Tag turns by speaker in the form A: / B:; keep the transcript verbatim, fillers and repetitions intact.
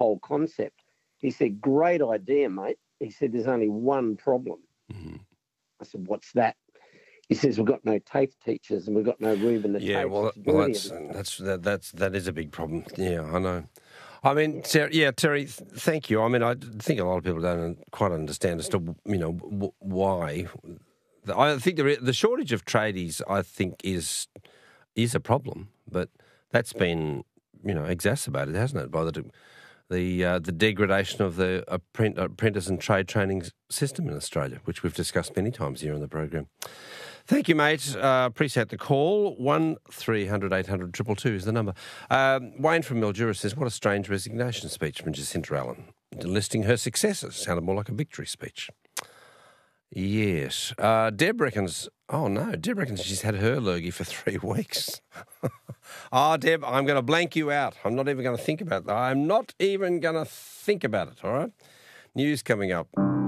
A: whole concept. He said, great idea, mate. He said, there's only one problem.
B: Mm-hmm.
A: I said, what's that? He says, we've got no TAFE teachers and we've got no room in the
B: Yeah,
A: TAFE
B: well,
A: to do
B: well
A: any
B: that's,
A: of it.
B: that's, that, that's, that is a big problem. Yeah, I know. I mean, Terry, yeah, Terry, th- thank you. I mean, I think a lot of people don't quite understand as to, you know, w- why. I think the, the shortage of tradies, I think, is is a problem, but that's been, you know, exacerbated, hasn't it, by the the uh, the degradation of the apprentice and trade training system in Australia, which we've discussed many times here on the program. Thank you, mate. Uh, appreciate the call. One three hundred eight hundred two two two is the number. Um, Wayne from Mildura says, what a strange resignation speech from Jacinta Allen. Listing her successes. Sounded more like a victory speech. Yes. Uh, Deb reckons, oh no, Deb reckons she's had her lurgy for three weeks. Oh, Deb, I'm going to blank you out. I'm not even going to think about that. I'm not even going to think about it, all right? News coming up.